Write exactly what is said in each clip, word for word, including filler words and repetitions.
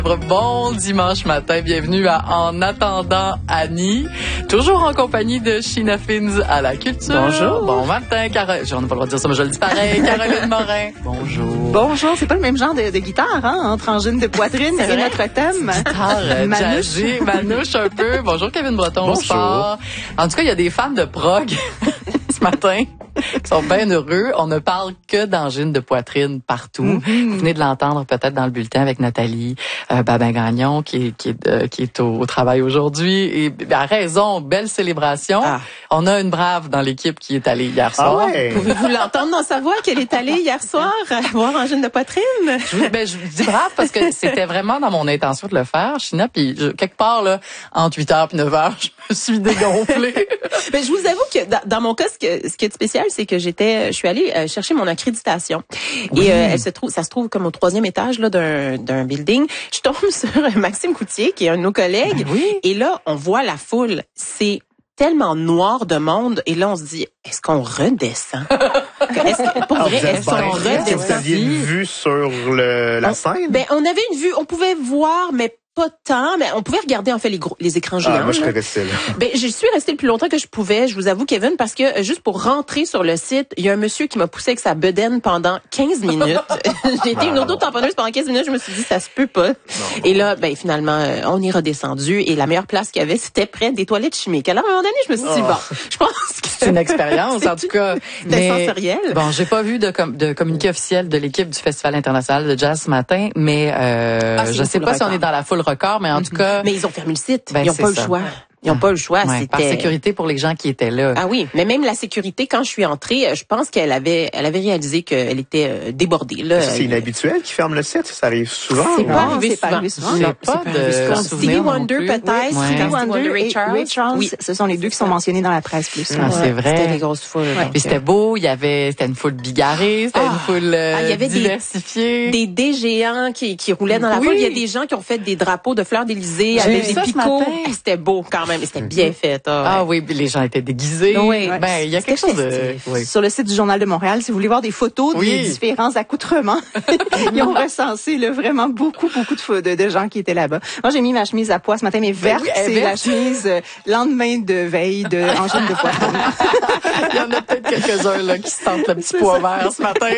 Bon dimanche matin, bienvenue à En attendant Annie, toujours en compagnie de Sheena Fins à la culture. Bonjour. Bon matin, Caroline. On n'a pas le droit de dire ça, mais je le dis pareil. Caroline Morin. Bonjour. Bonjour, c'est pas le même genre de, de guitare, hein, entre angine de poitrine et notre thème. Guitare euh, jazzée, manouche un peu. Bonjour Kevin Breton. Bonjour. Sport. En tout cas, il y a des fans de prog ce matin qui sont bien heureux. On ne parle que d'angine de poitrine partout. Mm-hmm. Vous venez de l'entendre peut-être dans le bulletin avec Nathalie euh, Babin-Gagnon qui est, qui est, euh, qui est au, au travail aujourd'hui. Et ben, à raison, belle célébration. Ah. On a une brave dans l'équipe qui est allée hier soir. Ah ouais. Pouvez-vous l'entendre dans sa voix qu'elle est allée hier soir voir angine de poitrine? Je, ben, je dis brave parce que c'était vraiment dans mon intention de le faire, Sheena. Puis je, quelque part, là, entre huit heures et neuf heures, je me suis dégonflée. Ben, je vous avoue que dans, dans mon cas, ce, que, ce qui est spécial, c'est que j'étais, je suis allée euh, chercher mon accréditation. Oui. Et euh, elle se trouve, ça se trouve comme au troisième étage là d'un, d'un building. Je tombe sur Maxime Coutier, qui est un de nos collègues. Ben oui. Et là, on voit la foule. C'est tellement noir de monde. Et là, on se dit, est-ce qu'on redescend? Est-ce que, pour ah, vrai, est-ce qu'on redescend? Est-ce que vous aviez une vue sur le, la on, scène? Ben, on avait une vue, on pouvait voir, mais pas tant, mais on pouvait regarder en fait les, gros, les écrans géants. Ah, moi, je serais restée là. Ben, je suis restée le plus longtemps que je pouvais, je vous avoue, Kevin, parce que euh, juste pour rentrer sur le site, il y a un monsieur qui m'a poussé avec sa bedaine pendant quinze minutes. J'ai été une auto-tamponneuse pendant quinze minutes, je me suis dit, ça se peut pas. Non, et là, ben, finalement, euh, on est redescendu et la meilleure place qu'il y avait, c'était près des toilettes chimiques. Alors, à un moment donné, je me suis dit, oh. bon, je pense que c'est une expérience, en tout cas. C'était sensoriel. Bon, j'ai pas vu de, com- de communiqué officiel de l'équipe du Festival international de jazz ce matin, mais euh, ah, je sais pas si on est dans la foule record, mais en tout cas, mais ils ont fermé le site. Ben, ils n'ont pas ça. le choix. Ils n'ont pas le choix. Ouais, c'était par sécurité pour les gens qui étaient là. Ah oui, mais même la sécurité, quand je suis entrée, je pense qu'elle avait, elle avait réalisé qu'elle était débordée. Là, c'est inhabituel qu'ils ferment le site. Ça arrive souvent. C'est pas arrivé c'est souvent. pas arrivé souvent. J'ai Non, pas c'est de pas Stevie Wonder peut-être. Oui. Stevie Wonder Ray et Charles. Ray Charles. Oui. Ce sont les deux qui sont mentionnés dans la presse plus. Ah, c'est vrai. C'était les grosses foules. Ouais. Puis c'était beau. Il y avait, c'était une foule bigarrée. C'était ah. une foule euh, ah, il y avait diversifiée. Des, des dés géants qui, qui roulaient dans la oui. foule. Il y a des gens qui ont fait des drapeaux de fleurs d'Élysée avec des picots. C'était beau quand même. C'était bien fait. Ah oui, les gens étaient déguisés. Oui. Ben, il y a quelque chose de... Oui. Sur le site du Journal de Montréal, si vous voulez voir des photos oui. des différents accoutrements, ils ont recensé là, vraiment beaucoup, beaucoup de, de, de gens qui étaient là-bas. Moi, j'ai mis ma chemise à pois ce matin, mais verte, ben oui, c'est verte. La chemise euh, lendemain de veille de angine de poitrine. Il y en a peut-être quelques-uns là qui se sentent le petit pois vert ce matin.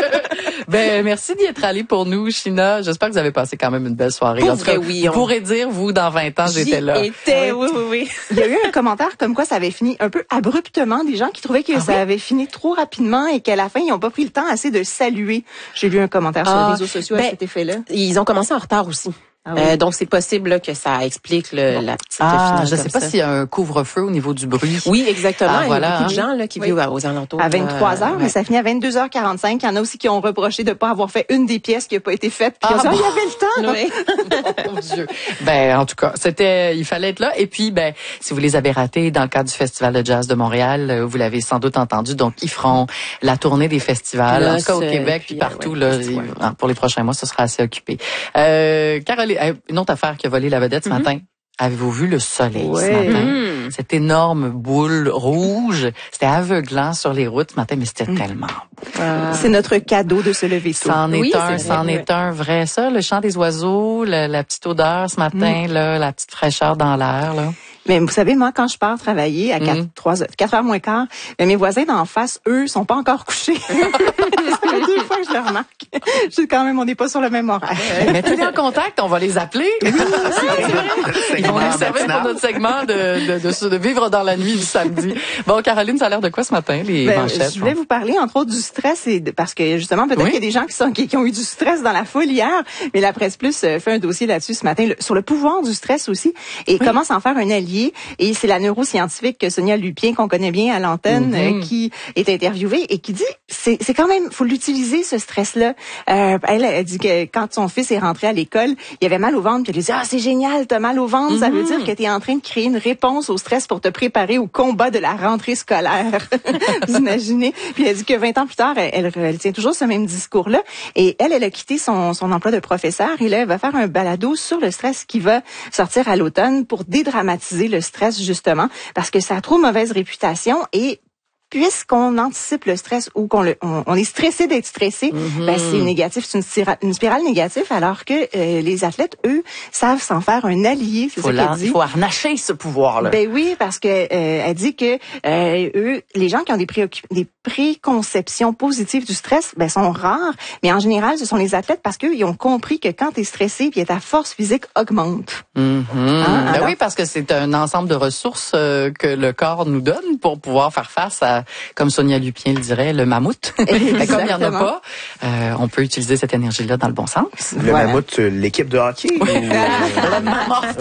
Ben, merci d'y être allé pour nous, Sheena. J'espère que vous avez passé quand même une belle soirée. Pour en tout cas, vrai, oui, vous on... pourrez dire, vous, dans vingt ans, j'étais là. J'étais, oui, oui, oui. Il y a eu un commentaire comme quoi ça avait fini un peu abruptement, des gens qui trouvaient que ah ça oui? avait fini trop rapidement et qu'à la fin, ils n'ont pas pris le temps assez de saluer. J'ai vu un commentaire ah, sur les réseaux sociaux ben, à cet effet-là. Ils ont commencé en retard aussi. Ah oui. euh, donc, c'est possible là, que ça explique le, bon. la petite ah, finale. Je sais pas ça. s'il y a un couvre-feu au niveau du bruit. Oui, exactement. Ah, il voilà. y a beaucoup de gens là, qui oui. vivent aux alentours. À vingt-trois heures, euh, mais ouais. ça finit à vingt-deux heures quarante-cinq. Il y en a aussi qui ont reproché de ne pas avoir fait une des pièces qui n'a pas été faite. Puis ah, bon. Il y avait le temps. Oui. Oh, mon Dieu. Ben, en tout cas, c'était, il fallait être là. Et puis, ben, si vous les avez ratés dans le cadre du Festival de jazz de Montréal, vous l'avez sans doute entendu. Donc, ils feront la tournée des festivals, là, en tout cas au Québec, puis, puis partout, ouais, là. Et, pour les prochains mois, ce sera assez occupé. Euh, Caroline, une autre affaire qui a volé la vedette ce mm-hmm. matin. Avez-vous vu le soleil ouais. ce matin? Mm. Cette énorme boule rouge. C'était aveuglant sur les routes ce matin, mais c'était mm. tellement beau. Ah. C'est notre cadeau de se lever tôt. C'en est oui, un, c'est c'en vrai, est un vrai. Ça, le chant des oiseaux, la, la petite odeur ce matin, mm. là, la petite fraîcheur dans l'air, là. Mais vous savez, moi, quand je pars travailler à quatre heures moins quart, mais mes voisins d'en face, eux, sont pas encore couchés. C'est la deux fois que je le remarque. Je dis quand même, on n'est pas sur le même horaire. Mettez-les en contact, on va les appeler. Oui, c'est vrai. Ils vont nous servir pour notre segment de, de, de, de vivre dans la nuit du samedi. Bon, Caroline, ça a l'air de quoi ce matin, les ben, manchettes? Je voulais vous parler, entre autres, du stress, et de, parce que justement, peut-être oui. qu'il y a des gens qui, sont, qui, qui ont eu du stress dans la foule hier, mais la Presse Plus fait un dossier là-dessus ce matin, le, sur le pouvoir du stress aussi, et oui. comment s'en faire un allié. Et c'est la neuroscientifique Sonia Lupien, qu'on connaît bien à l'antenne, mm-hmm. euh, qui est interviewée et qui dit, c'est, c'est quand même, faut l'utiliser, ce stress-là. Euh, elle, elle dit que quand son fils est rentré à l'école, il avait mal au ventre, puis elle dit, ah, c'est génial, t'as mal au ventre. Mm-hmm. Ça veut dire que t'es en train de créer une réponse au stress pour te préparer au combat de la rentrée scolaire. Vous imaginez? Puis elle dit que vingt ans plus tard, elle, elle, elle tient toujours ce même discours-là. Et elle, elle a quitté son, son emploi de professeur et là, elle va faire un balado sur le stress qui va sortir à l'automne pour dédramatiser le stress, justement, parce que ça a trop mauvaise réputation et puisqu'on anticipe le stress ou qu'on le, on, on est stressé d'être stressé, mm-hmm. ben c'est négatif, c'est une, spira- une spirale négative, alors que euh, les athlètes, eux, savent s'en faire un allié. C'est faut ça qu'elle dit. Il faut harnacher ce pouvoir-là. Ben oui, parce que euh, elle dit que euh, eux, les gens qui ont des, préoccup- des préconceptions positives du stress, ben sont rares, mais en général, ce sont les athlètes parce qu'ils ont compris que quand t'es stressé, puis ta force physique augmente. Mm-hmm. Hein, ben alors, oui, parce que c'est un ensemble de ressources euh, que le corps nous donne pour pouvoir faire face à, comme Sonia Lupien le dirait, le mammouth. Comme il n'y en a pas, euh, on peut utiliser cette énergie-là dans le bon sens. Le voilà. mammouth, l'équipe de hockey? Oui. Ou, euh, le mammouth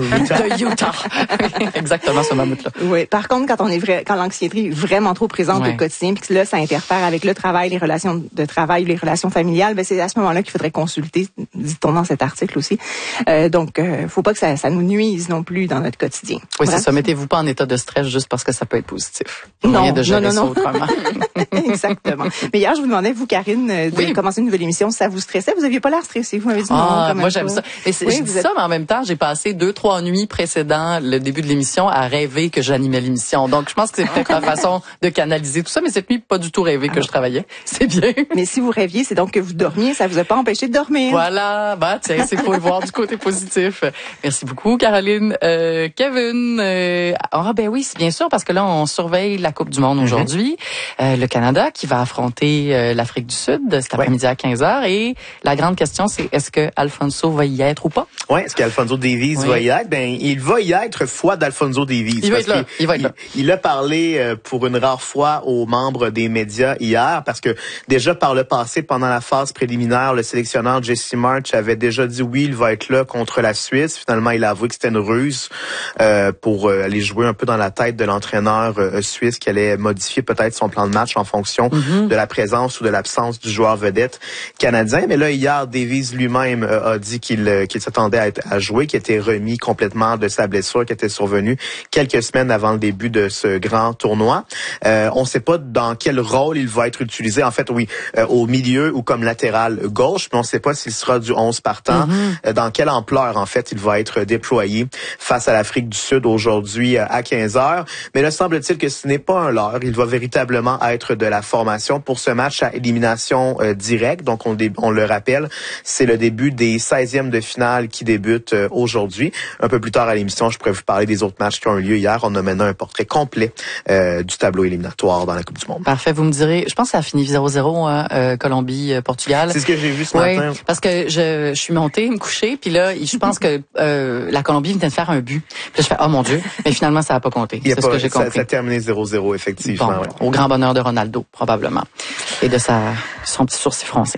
de Utah. Exactement, ce mammouth-là. Oui. Par contre, quand on est vrai, quand l'anxiété est vraiment trop présente ouais. au quotidien, puis que là, ça interfère avec le travail, les relations de travail, les relations familiales, ben c'est à ce moment-là qu'il faudrait consulter, dit-on dans cet article aussi. Euh, donc, euh, faut pas que ça, ça nous nuise non plus dans notre quotidien. Oui, c'est ça. Mettez-vous pas en état de stress juste parce que ça peut être positif. Non, de gérer non, non, non. Ça autrement. Exactement. Mais hier, je vous demandais, vous, Karine, de oui. commencer une nouvelle émission. Ça vous stressait? Vous aviez pas l'air stressé. Vous m'avez dit ah, non. Moi, j'aime ça. Mais oui, je dis êtes... ça, mais en même temps, j'ai passé deux, trois nuits précédant le début de l'émission à rêver que j'animais l'émission. Donc, je pense que c'est peut-être ma façon de canaliser tout ça. Mais cette nuit, pas du tout rêvé que ah. je travaillais. C'est bien. Mais si vous rêviez, c'est donc que vous dormiez. Ça vous a pas empêché de dormir. Voilà. Bah, tiens, c'est faut le voir du côté positif. Merci beaucoup, Caroline. Euh, Kevin. Euh... Ah, ben oui, c'est bien sûr, parce que là, on surveille la Coupe du Monde mm-hmm. aujourd'hui. Euh, le Canada qui va affronter euh, l'Afrique du Sud cet après-midi ouais. à quinze heures. Et la grande question, c'est est-ce que Alphonso va y être ou pas? Oui, est-ce qu'Alphonso Davies oui. va y être? Ben, il va y être foi d'Alphonso Davies. Il va être là. Il va être là. Il, il a parlé euh, pour une rare fois aux membres des médias hier parce que déjà par le passé, pendant la phase préliminaire, le sélectionneur Jesse March avait déjà dit oui, il va être là contre la Suisse. Finalement, il a avoué que c'était une ruse euh, pour euh, aller jouer un peu dans la tête de l'entraîneur euh, suisse qui allait modifier peut-être son plan de match en fonction mm-hmm. de la présence ou de l'absence du joueur vedette canadien. Mais là, hier, Davies lui-même euh, a dit qu'il, euh, qu'il s'attendait à, être, à jouer, qu'il était remis complètement de sa blessure qui était survenue quelques semaines avant le début de ce grand tournoi. Euh, on ne sait pas dans quel rôle il va être utilisé. En fait, oui, euh, au milieu ou comme latéral gauche, mais on ne sait pas s'il sera du onze partant. Mm-hmm. Euh, dans quelle ampleur, en fait, il va être déployé face à l'Afrique du Sud aujourd'hui euh, à quinze heures. Mais là, semble-t-il que ce n'est pas un leurre. Il va véritablement être de la formation pour ce match à élimination euh, directe. Donc, on, dé- on le rappelle, c'est le début des seizièmes de finale qui débutent euh, aujourd'hui. Un peu plus tard à l'émission, je pourrais vous parler des autres matchs qui ont eu lieu hier. On a maintenant un portrait complet euh, du tableau éliminatoire dans la Coupe du Monde. Parfait. Vous me direz, je pense que ça a fini zéro zéro, hein, euh, Colombie-Portugal. C'est ce que j'ai vu ce oui, matin. Parce que je, je suis montée me coucher, puis là, je pense que euh, la Colombie venait de faire un but. Puis là, je fais, oh mon Dieu. Mais finalement, ça n'a pas compté. C'est pas, ce que j'ai compris. Ça, ça a terminé zéro zéro, effectivement. Bon, ouais. Au grand bonheur de Ronaldo, probablement. Et de sa son petit sourcil français.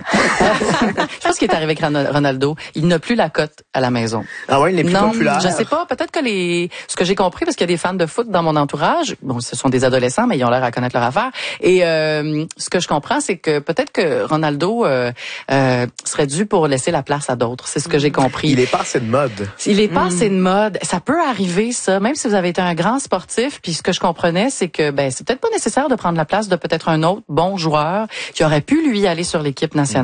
Je pense qu'il est arrivé avec Ronaldo. Il n'a plus la cote à la maison. Ah ouais, il n'est plus non, populaire. Je sais pas. Peut-être que les, ce que j'ai compris, parce qu'il y a des fans de foot dans mon entourage. Bon, ce sont des adolescents, mais ils ont l'air à connaître leur affaire. Et euh, ce que je comprends, c'est que peut-être que Ronaldo euh, euh, serait dû pour laisser la place à d'autres. C'est ce que j'ai compris. Il est pas assez de mode. Il est pas assez de mode. Ça peut arriver, ça. Même si vous avez été un grand sportif, puis ce que je comprenais, c'est que ben c'est peut-être pas nécessaire de prendre la place de peut-être un autre bon joueur qui aurait pu lui aller sur l'équipe nationale.